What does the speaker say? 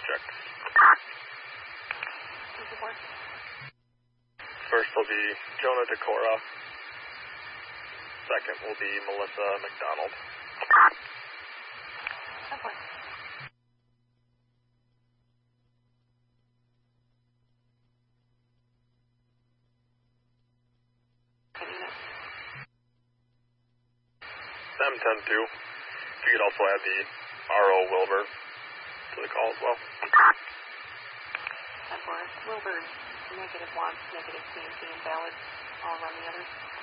check. Report. First will be Jonah Decora. Second will be Melissa McDonald. Report. SAM 10-2. If you could also add the RO Wilbur to the call as well. Report. Wilbur, -1, -CMC, invalid. I'll run the others.